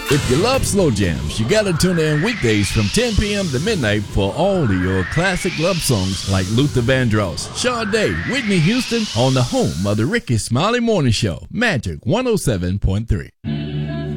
If you love slow jams, you gotta tune in weekdays from 10 p.m. to midnight for all of your classic love songs like Luther Vandross, Sade, Whitney Houston on the home of the Ricky Smiley Morning Show, Magic 107.3.